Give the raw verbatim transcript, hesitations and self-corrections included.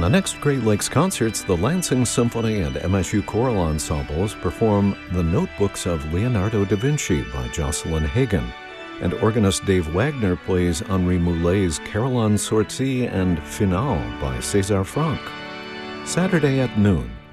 the next Great Lakes concerts, the Lansing Symphony and M S U Choral Ensembles perform The Notebooks of Leonardo da Vinci by Jocelyn Hagan, and organist Dave Wagner plays Henri Moulet's Caroline Sortie and Finale by César Franck. Saturday at noon,